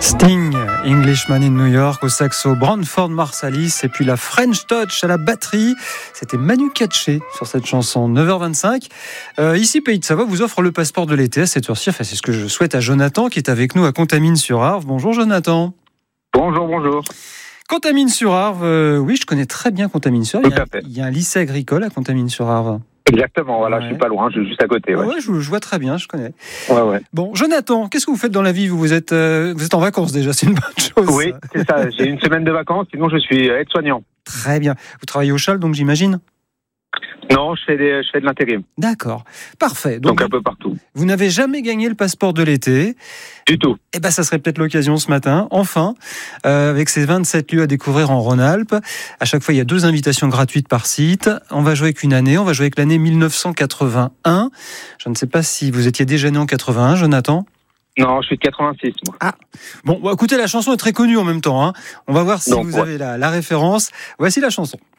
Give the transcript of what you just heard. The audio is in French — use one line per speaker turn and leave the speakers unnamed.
Sting, Englishman in New York au saxo, Branford Marsalis et puis la French Touch à la batterie. C'était Manu Katché sur cette chanson. 9h25. Ici, Pays de Savoie vous offre le passeport de l'été à cette heure-ci. Enfin, c'est ce que je souhaite à Jonathan qui est avec nous à Contamine-sur-Arve. Bonjour Jonathan.
Bonjour.
Contamine-sur-Arve, oui, je connais très bien Contamine-sur-Arve. Il y a un lycée agricole à Contamine-sur-Arve.
Exactement, voilà, ouais. Je suis pas loin, je suis juste à côté. Ouais,
je vois très bien, je connais.
Ouais.
Bon, Jonathan, qu'est-ce que vous faites dans la vie ? Vous êtes en vacances déjà, c'est une bonne chose.
Oui, c'est ça, j'ai une semaine de vacances, sinon je suis aide-soignant.
Très bien. Vous travaillez au Châle, donc j'imagine ?
Non, je fais de l'intérim.
D'accord, parfait.
Donc un peu partout.
Vous n'avez jamais gagné le passeport de l'été ?
Du tout.
Eh ben, ça serait peut-être l'occasion ce matin, enfin, avec ces 27 lieux à découvrir en Rhône-Alpes. À chaque fois, il y a 2 invitations gratuites par site. On va jouer avec une année, on va jouer avec l'année 1981. Je ne sais pas si vous étiez déjà né en 81, Jonathan ?
Non, je suis de 86, moi.
Ah, bon, écoutez, la chanson est très connue en même temps. On va voir si vous avez la référence. Voici la chanson.